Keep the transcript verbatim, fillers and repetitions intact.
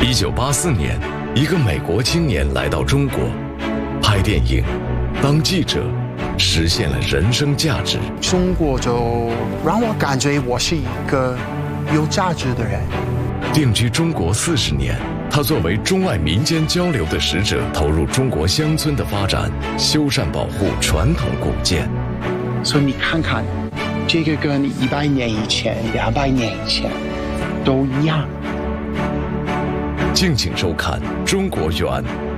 一九八四年，一个美国青年来到中国，拍电影，当记者，实现了人生价值。 中国就让我感觉我是一个有价值的人。 定居中国四十年，他作为中外民间交流的使者，投入中国乡村的发展，修缮保护传统古建。 所以你看看，这个跟一百年以前、两百年以前都一样。 敬请收看《中国园》。